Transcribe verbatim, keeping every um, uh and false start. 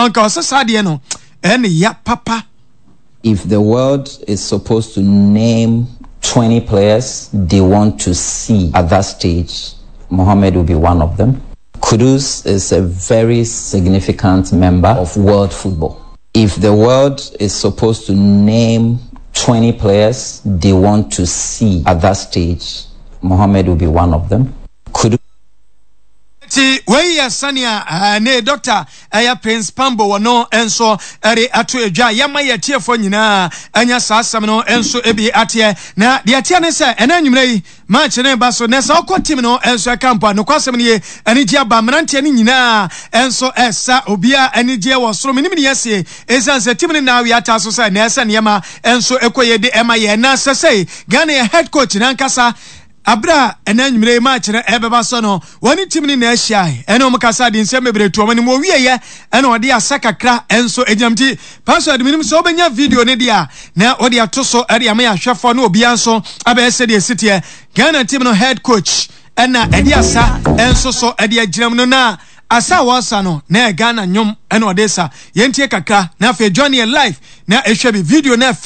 onka osasade no ene ya papa. If the world is supposed to name twenty players they want to see at that stage, Mohamed will be one of them. Kudus is a very significant member of world football. If the world is supposed to name twenty players they want to see at that stage, Mohamed will be one of them. Kudus ti wey ya sania uh, ne doctor aya Prince Pambo wono enso ere ato edwa yama ye tiefo nyina anya saasam no enso ebi ate na de ate ne se ena nwumre yi match ne ba so ne sa okotim no enso camp no kwasem ne ye anigi aba mrantie ne nyina enso esa obia anigi wo soro menim ne yese esanse tim ne na wi ata so se na esa ne ma enso ekoye de ema ye na sese Ghana head coach na nkasa Abra enanwumre match na ebeba so no woni tim ni na ahia ene omkasa de nsem ebretu omani mo wieye ene ode asakakra enso enyamti password minim so obenya video ne dia na ode atoso ade ama ya hwefo na obi anso abese de sitie Ghana team no head coach ena ede asa enso so ede agiram no na asa wasa no na Ghana nyom ene ode sa yentie kakra na fe Johnny live na ehwe bi video na